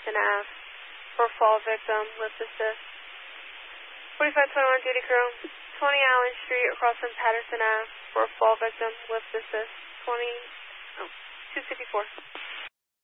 Patterson Ave for fall victim, lift assist. 4521 duty crew, 20 Allen Street across from Patterson Ave for fall victim, lift assist. 254.